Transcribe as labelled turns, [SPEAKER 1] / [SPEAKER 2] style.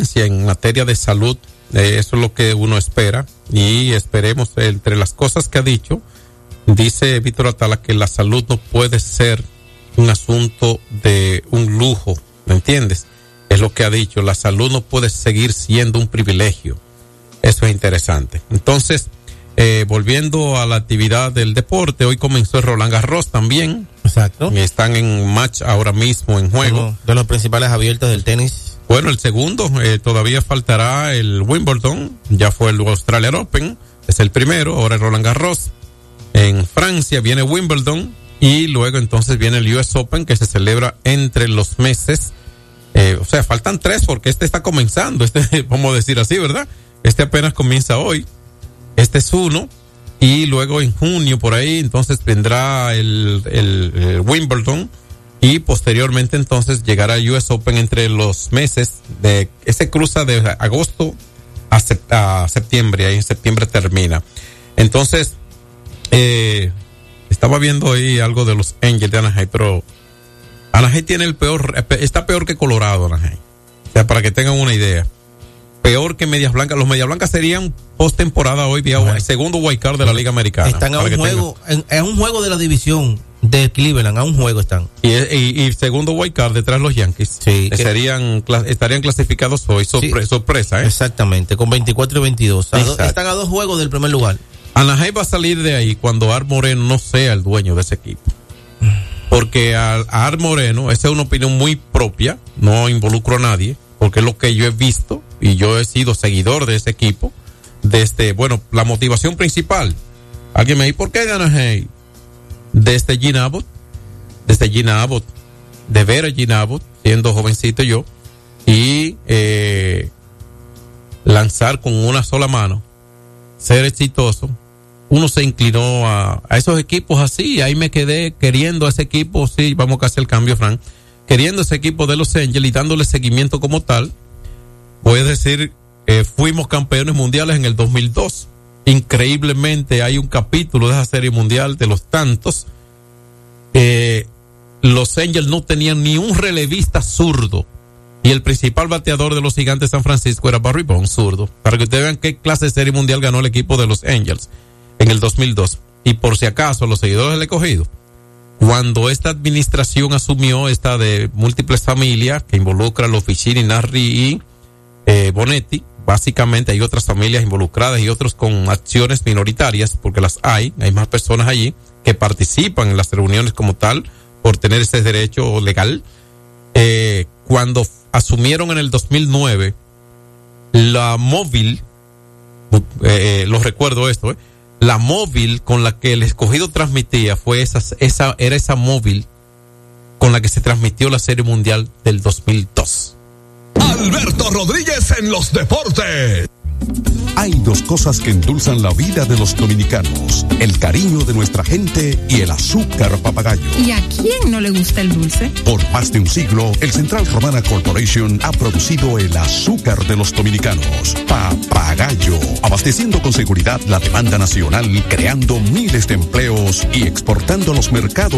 [SPEAKER 1] Francia en materia de salud. Eso es lo que uno espera y esperemos. Entre las cosas que ha dicho, dice Víctor Atala que la salud no puede ser un asunto de un lujo, ¿me entiendes? Es lo que ha dicho, la salud no puede seguir siendo un privilegio. Eso es interesante. Entonces, volviendo a la actividad del deporte, hoy comenzó el Roland Garros también.
[SPEAKER 2] Exacto.
[SPEAKER 1] Están en match ahora mismo en juego.
[SPEAKER 2] De los principales abiertos del tenis.
[SPEAKER 1] Bueno, el segundo, todavía faltará el Wimbledon, ya fue el Australian Open, es el primero, ahora el Roland Garros. En Francia viene Wimbledon y luego entonces viene el US Open que se celebra entre los meses. O sea, faltan 3 porque este está comenzando, vamos a decir así, ¿verdad? Este apenas comienza hoy, este es uno, y luego en junio por ahí entonces vendrá el Wimbledon. Y posteriormente entonces llegará el US Open entre los meses ese cruza de agosto a septiembre, ahí en septiembre termina. Entonces, estaba viendo ahí algo de los Angels de Anaheim, pero Anaheim tiene está peor que Colorado, Anaheim. O sea, para que tengan una idea. Peor que Medias Blancas. Los Medias Blancas serían postemporada hoy, segundo wild card de la Liga Americana.
[SPEAKER 2] Están a un juego, es un juego de la división de Cleveland, a un juego están.
[SPEAKER 1] Y segundo wild card detrás los Yankees.
[SPEAKER 2] Sí.
[SPEAKER 1] Estarían clasificados hoy, sorpresa, ¿eh?
[SPEAKER 2] Exactamente, con 24 y 22. Están a 2 juegos del primer lugar.
[SPEAKER 1] Anaheim va a salir de ahí cuando Art Moreno no sea el dueño de ese equipo. Porque a Art Moreno, esa es una opinión muy propia, no involucro a nadie, porque es lo que yo he visto y yo he sido seguidor de ese equipo. La motivación principal. Alguien me dice, ¿por qué de Anaheim? Desde Gene Abbott, de ver a Gene Abbott, siendo jovencito yo, y lanzar con una sola mano, ser exitoso, uno se inclinó a esos equipos así, ahí me quedé queriendo a ese equipo, sí, vamos a hacer el cambio, Frank, queriendo ese equipo de Los Ángeles y dándole seguimiento como tal. Voy a decir, fuimos campeones mundiales en el 2002. Increíblemente hay un capítulo de esa serie mundial de los tantos. Los Angels no tenían ni un relevista zurdo y el principal bateador de los Gigantes de San Francisco era Barry Bonds, zurdo, para que ustedes vean qué clase de serie mundial ganó el equipo de los Angels en el 2002. Y por si acaso los seguidores del Escogido, cuando esta administración asumió esta de múltiples familias que involucra a los Ficini, Narri y Bonetti, básicamente hay otras familias involucradas y otros con acciones minoritarias, porque hay más personas allí que participan en las reuniones como tal por tener ese derecho legal. Cuando asumieron en el 2009 la móvil, lo recuerdo esto, la móvil con la que el Escogido transmitía fue era esa móvil con la que se transmitió la Serie Mundial del 2002.
[SPEAKER 3] Alberto Rodríguez en los deportes.
[SPEAKER 4] Hay 2 cosas que endulzan la vida de los dominicanos: el cariño de nuestra gente y el azúcar papagayo.
[SPEAKER 5] ¿Y a quién no le gusta el dulce?
[SPEAKER 4] Por más de un siglo, el Central Romana Corporation ha producido el azúcar de los dominicanos, Papagayo, abasteciendo con seguridad la demanda nacional, creando miles de empleos y exportando a los mercados